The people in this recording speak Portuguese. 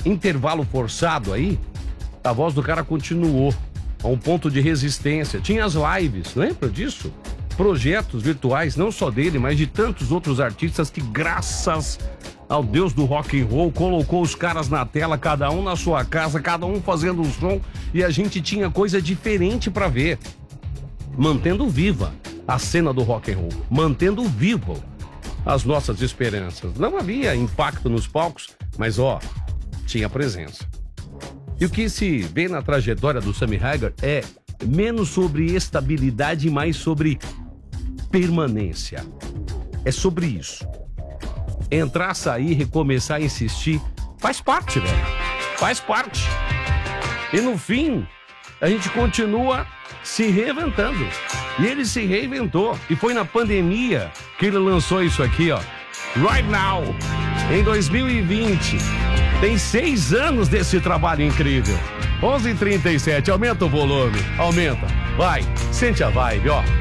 intervalo forçado aí, a voz do cara continuou a um ponto de resistência. Tinha as lives, lembra disso? Projetos virtuais, não só dele, mas de tantos outros artistas que, graças ao Deus do rock and roll, colocou os caras na tela, cada um na sua casa, cada um fazendo um som, e a gente tinha coisa diferente pra ver, mantendo viva a cena do rock and roll, mantendo vivo as nossas esperanças. Não havia impacto nos palcos, mas tinha presença. E o que se vê na trajetória do Sammy Hagar é menos sobre estabilidade e mais sobre permanência. É sobre isso. Entrar, sair, recomeçar, insistir, faz parte, velho. Faz parte. E no fim, a gente continua se reinventando. E ele se reinventou. E foi na pandemia que ele lançou isso aqui, ó. Right Now, em 2020. Tem 6 anos desse trabalho incrível. 11h37, aumenta o volume. Aumenta. Vai, sente a vibe, ó.